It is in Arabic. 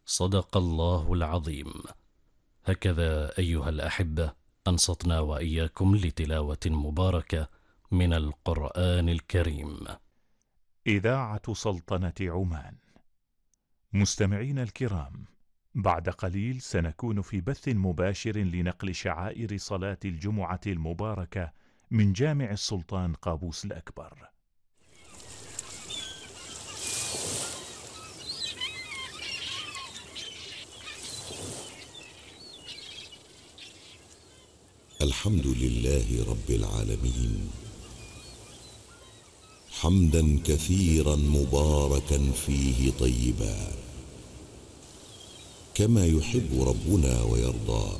صدق الله العظيم. هكذا أيها الأحبة أنصتنا وإياكم لتلاوة مباركة من القرآن الكريم. إذاعة سلطنة عمان. مستمعين الكرام، بعد قليل سنكون في بث مباشر لنقل شعائر صلاة الجمعة المباركة من جامع السلطان قابوس الأكبر. الحمد لله رب العالمين، حمدا كثيرا مباركا فيه طيبا، كما يحب ربنا ويرضى.